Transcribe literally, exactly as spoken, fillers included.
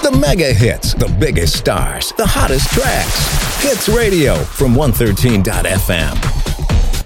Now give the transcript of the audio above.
The mega hits, the biggest stars, the hottest tracks. Hits Radio from one thirteen dot f m.